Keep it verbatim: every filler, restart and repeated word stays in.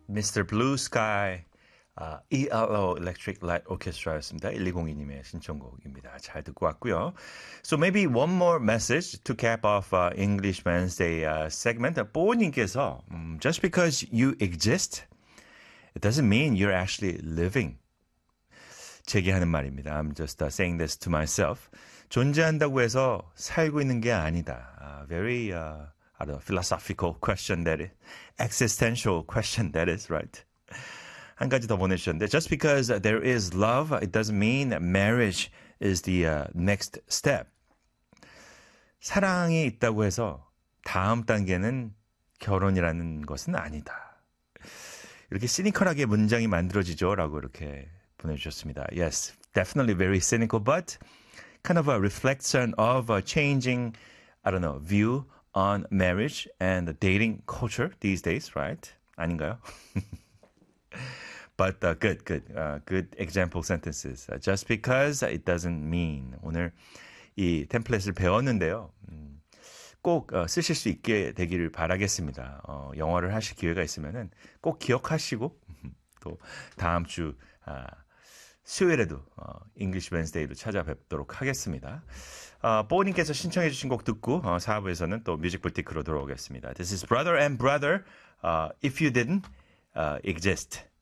미스터 Blue Sky 아, 이 엘 오 Electric Light Orchestra였습니다. 일이공이님의 신청곡입니다. 잘 듣고 왔고요. So maybe one more message to cap off uh, English Wednesday uh, segment. 뽀님께서 um, just because you exist, it doesn't mean you're actually living. 제게 하는 말입니다. I'm just uh, saying this to myself. 존재한다고 해서 살고 있는 게 아니다. Uh, very uh, I don't know, philosophical question that is. Existential question that is, right? 한 가지 더 보내주셨는데 just because there is love, it doesn't mean marriage is the uh, next step. 사랑이 있다고 해서 다음 단계는 결혼이라는 것은 아니다. 이렇게 시니컬하게 문장이 만들어지죠 라고 이렇게 보내주셨습니다. Yes, definitely very cynical, but kind of a reflection of a changing, I don't know, view on marriage and the dating culture these days, right? 아닌가요? But uh, good, good, uh, good example sentences. Uh, just because it doesn't mean. 오늘 이 템플릿을 배웠는데요. 음, 꼭 어, 쓰실 수 있게 되기를 바라겠습니다. 어, 영어를 하실 기회가 있으면은 꼭 기억하시고 또 다음 주 아, 수요일에도 어, English Wednesday로 찾아뵙도록 하겠습니다. 어, 뽀님께서 신청해 주신 곡 듣고 어, 사 부에서는 또 뮤직 불티크로 돌아오겠습니다. This is Brother and Brother. Uh, if you didn't uh, exist.